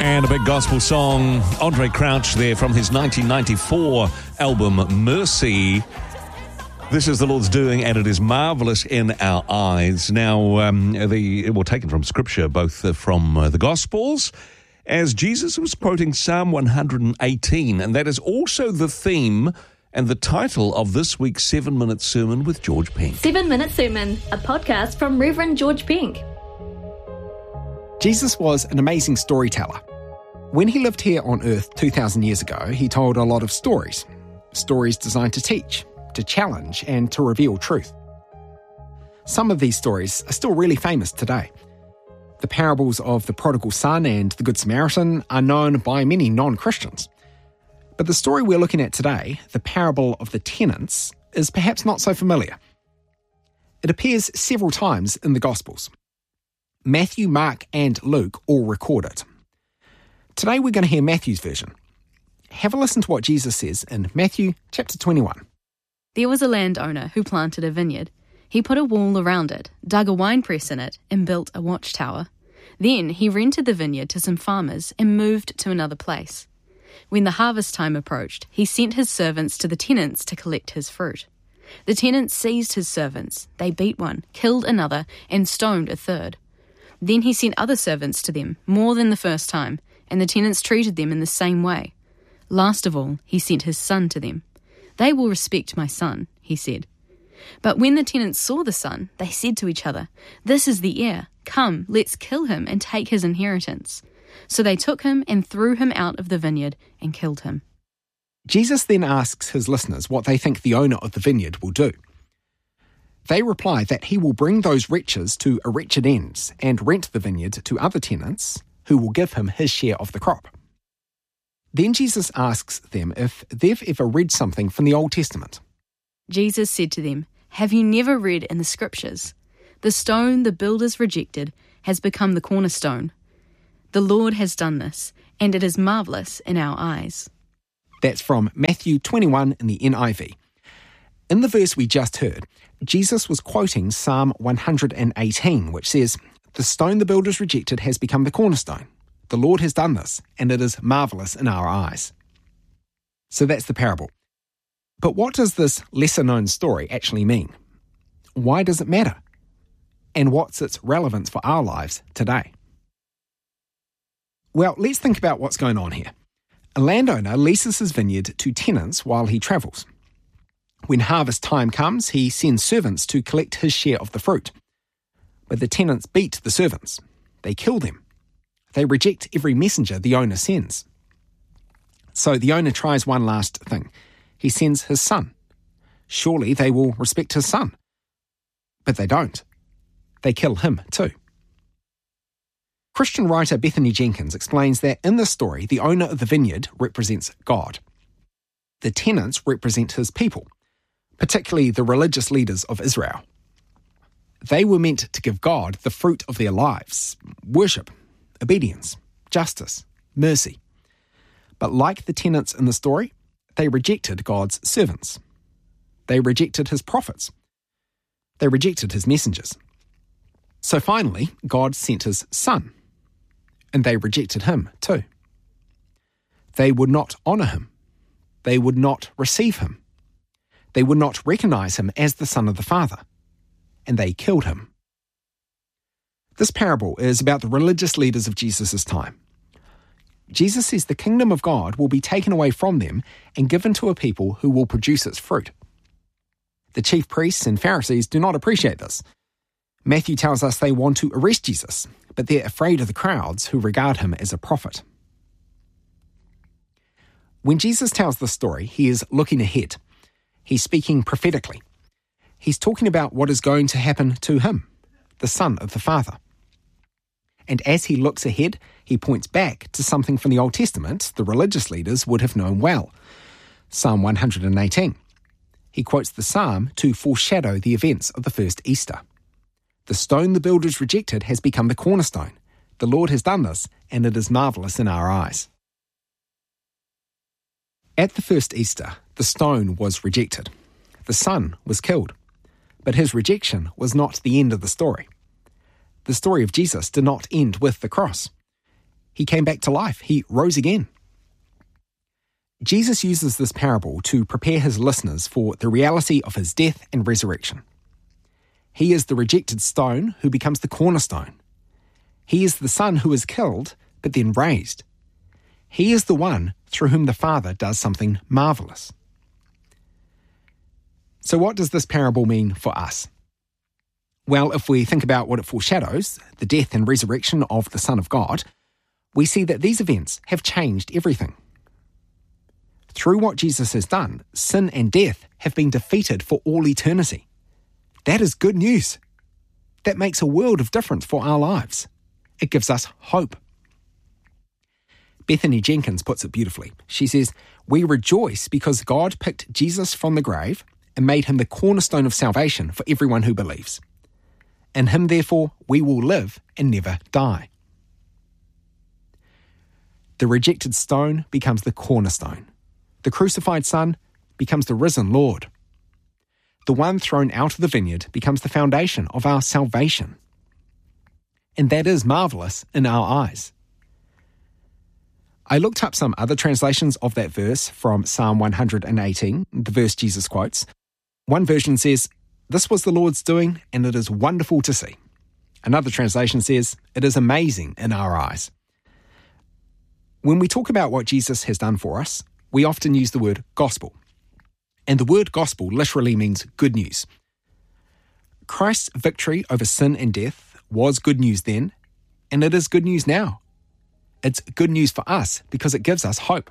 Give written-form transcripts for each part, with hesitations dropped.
And a big gospel song, Andre Crouch there from his 1994 album Mercy. This is the Lord's doing, and it is marvellous in our eyes. Now, we're taken from Scripture, both from the Gospels, as Jesus was quoting Psalm 118, and that is also the theme and the title of this week's 7-Minute Sermon with George Pink. 7-Minute Sermon, a podcast from Reverend George Pink. Jesus was an amazing storyteller. When he lived here on earth 2,000 years ago, he told a lot of stories. Stories designed to teach, to challenge, and to reveal truth. Some of these stories are still really famous today. The parables of the prodigal son and the Good Samaritan are known by many non-Christians. But the story we're looking at today, the parable of the tenants, is perhaps not so familiar. It appears several times in the Gospels. Matthew, Mark, and Luke all record it. Today we're going to hear Matthew's version. Have a listen to what Jesus says in Matthew chapter 21. There was a landowner who planted a vineyard. He put a wall around it, dug a winepress in it, and built a watchtower. Then he rented the vineyard to some farmers and moved to another place. When the harvest time approached, he sent his servants to the tenants to collect his fruit. The tenants seized his servants. They beat one, killed another, and stoned a third. Then he sent other servants to them, more than the first time, and the tenants treated them in the same way. Last of all, he sent his son to them. They will respect my son, he said. But when the tenants saw the son, they said to each other, "This is the heir. Come, let's kill him and take his inheritance." So they took him and threw him out of the vineyard and killed him. Jesus then asks his listeners what they think the owner of the vineyard will do. They reply that he will bring those wretches to a wretched end and rent the vineyard to other tenants who will give him his share of the crop. Then Jesus asks them if they've ever read something from the Old Testament. Jesus said to them, "Have you never read in the Scriptures? The stone the builders rejected has become the cornerstone. The Lord has done this, and it is marvellous in our eyes." That's from Matthew 21 in the NIV. In the verse we just heard, Jesus was quoting Psalm 118, which says, "The stone the builders rejected has become the cornerstone. The Lord has done this, and it is marvellous in our eyes." So that's the parable. But what does this lesser-known story actually mean? Why does it matter? And what's its relevance for our lives today? Well, let's think about what's going on here. A landowner leases his vineyard to tenants while he travels. When harvest time comes, he sends servants to collect his share of the fruit. But the tenants beat the servants. They kill them. They reject every messenger the owner sends. So the owner tries one last thing. He sends his son. Surely they will respect his son. But they don't. They kill him too. Christian writer Bethany Jenkins explains that in this story, the owner of the vineyard represents God. The tenants represent his people, particularly the religious leaders of Israel. They were meant to give God the fruit of their lives: worship, obedience, justice, mercy. But like the tenants in the story, they rejected God's servants. They rejected his prophets. They rejected his messengers. So finally, God sent his son, and they rejected him too. They would not honour him. They would not receive him. They would not recognise him as the Son of the Father, and they killed him. This parable is about the religious leaders of Jesus' time. Jesus says the kingdom of God will be taken away from them and given to a people who will produce its fruit. The chief priests and Pharisees do not appreciate this. Matthew tells us they want to arrest Jesus, but they're afraid of the crowds who regard him as a prophet. When Jesus tells this story, he is looking ahead. He's speaking prophetically. He's talking about what is going to happen to him, the Son of the Father. And as he looks ahead, he points back to something from the Old Testament the religious leaders would have known well, Psalm 118. He quotes the psalm to foreshadow the events of the first Easter. The stone the builders rejected has become the cornerstone. The Lord has done this, and it is marvellous in our eyes. At the first Easter, the stone was rejected. The Son was killed. But his rejection was not the end of the story. The story of Jesus did not end with the cross. He came back to life. He rose again. Jesus uses this parable to prepare his listeners for the reality of his death and resurrection. He is the rejected stone who becomes the cornerstone. He is the son who is killed but then raised. He is the one through whom the Father does something marvelous. So what does this parable mean for us? Well, if we think about what it foreshadows, the death and resurrection of the Son of God, we see that these events have changed everything. Through what Jesus has done, sin and death have been defeated for all eternity. That is good news. That makes a world of difference for our lives. It gives us hope. Bethany Jenkins puts it beautifully. She says, "We rejoice because God picked Jesus from the grave and made him the cornerstone of salvation for everyone who believes. In him, therefore, we will live and never die." The rejected stone becomes the cornerstone. The crucified Son becomes the risen Lord. The one thrown out of the vineyard becomes the foundation of our salvation. And that is marvelous in our eyes. I looked up some other translations of that verse from Psalm 118, the verse Jesus quotes. One version says, "This was the Lord's doing, and it is wonderful to see." Another translation says, "It is amazing in our eyes." When we talk about what Jesus has done for us, we often use the word gospel. And the word gospel literally means good news. Christ's victory over sin and death was good news then, and it is good news now. It's good news for us because it gives us hope.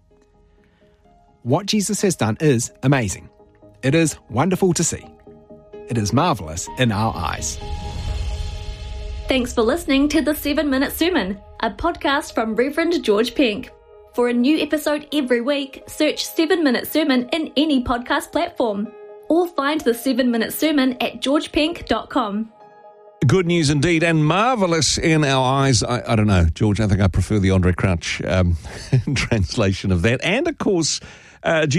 What Jesus has done is amazing. It is wonderful to see. It is marvelous in our eyes. Thanks for listening to the 7-Minute Sermon, a podcast from Reverend George Pink. For a new episode every week, search 7-Minute Sermon in any podcast platform, or find the 7-Minute Sermon at georgepink.com. Good news indeed, and marvellous in our eyes. I don't know, George, I think I prefer the Andre Crouch translation of that. And, of course,